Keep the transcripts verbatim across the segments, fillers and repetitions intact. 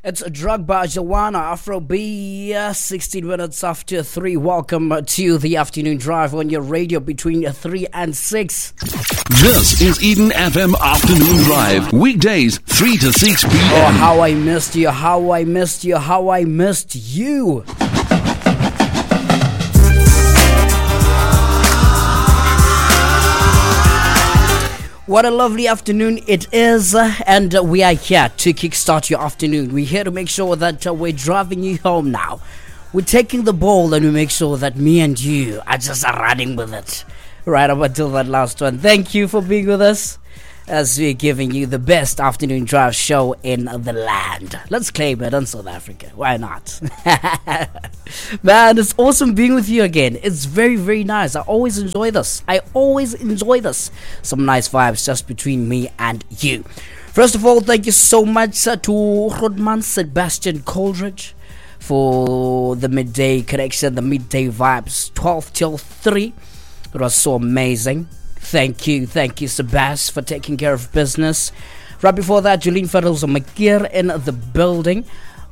It's Drugba Joanna Afro B, uh, sixteen minutes after three. Welcome to the afternoon drive on your radio between three and six. This is Eden F M Afternoon Drive, weekdays three to six p.m. Oh, how I missed you, how I missed you, how I missed you. What a lovely afternoon it is, uh, and uh, we are here to kickstart your afternoon. We're here to make sure that uh, we're driving you home now. We're taking the ball and we make sure that me and you are just running with it right up until that last one. Thank you for being with us as we're giving you the best afternoon drive show in the land. Let's claim it in South Africa. Why not? Man, it's awesome being with you again. It's very, very nice. I always enjoy this. I always enjoy this. Some nice vibes just between me and you. First of all, thank you so much uh, to Rodman Sebastian Coleridge for the midday connection, the midday vibes, twelve till three. It was so amazing. Thank you, thank you, Sebas, for taking care of business. Right before that, Jolene Federals Makir in the building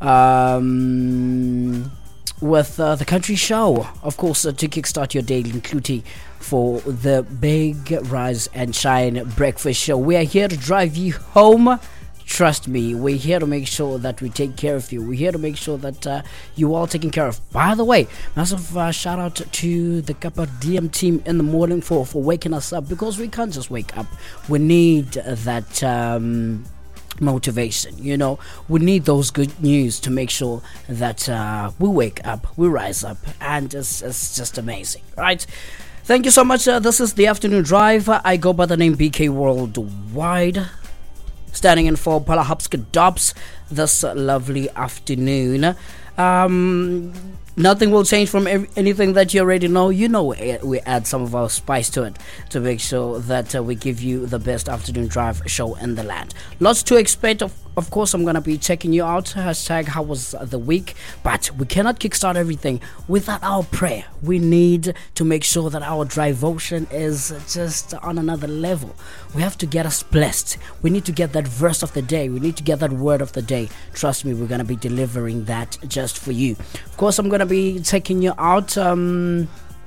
um, with uh, the country show. Of course, uh, to kickstart your day, including for the Big Rise and Shine Breakfast Show. We are here to drive you home. Trust me, we're here to make sure that we take care of you. We're here to make sure that uh, you are taken care of. By the way, massive uh, shout out to the Kappa D M team in the morning for, for waking us up, because we can't just wake up. We need that um, motivation, you know. We need those good news to make sure that uh, we wake up, we rise up, and it's, it's just amazing, right? Thank you so much. Uh, this is the afternoon drive. I go by the name B K Worldwide, standing in for Palahapska Dobbs this uh, lovely afternoon. Um, nothing will change from every, anything that you already know. You know, we, we add some of our spice to it to make sure that uh, we give you the best afternoon drive show in the land. Lots to expect. Of, of course, I'm going to be checking you out. Hashtag how was the week? But we cannot kickstart everything without our prayer. We need to make sure that our devotion is just on another level. We have to get us blessed. We need to get that verse of the day. We need to get that word of the day. Trust me, we're going to be delivering that just for you. Of course, I'm going to be taking you out. Um,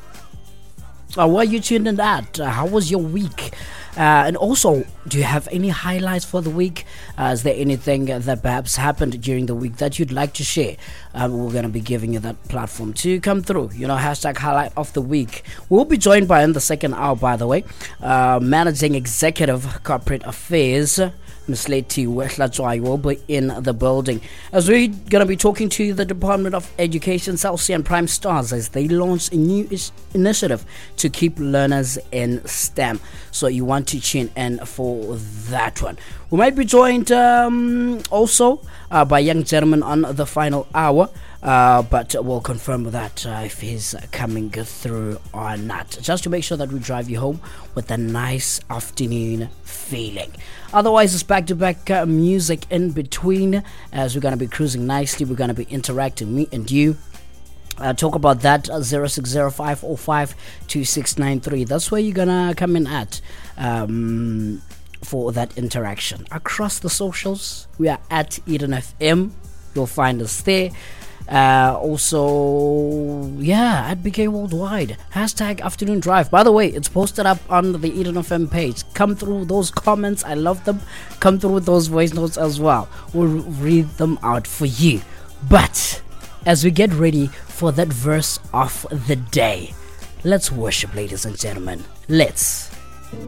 uh, where are you tuned in at? Uh, how was your week? Uh, and also, do you have any highlights for the week? Uh, is there anything that perhaps happened during the week that you'd like to share? Uh, we're going to be giving you that platform to come through. You know, hashtag highlight of the week. We'll be joined by, in the second hour, by the way, uh, Managing Executive Corporate Affairs, Miss Leti Wehlatswai, will be in the building, as we're going to be talking to the Department of Education, Celsius and Prime Stars, as they launch a new is- initiative to keep learners in STEM. So you want to tune in for that one. We might be joined um, also uh, by a young gentleman on the final hour, uh, but we'll confirm that uh, if he's coming through or not, just to make sure that we drive you home with a nice afternoon feeling. Otherwise, it's back-to-back uh, music in between, as we're going to be cruising nicely. We're going to be interacting, me and you. Uh, talk about that, uh, zero six zero five oh five two six nine three. That's where you're gonna come in at um, for that interaction. Across the socials, we are at Eden F M. You'll find us there. Uh, also, yeah, at B K Worldwide. Hashtag Afternoon Drive. By the way, it's posted up on the Eden F M page. Come through those comments. I love them. Come through with those voice notes as well. We'll read them out for you. But as we get ready for that verse of the day, let's worship, ladies and gentlemen. Let's.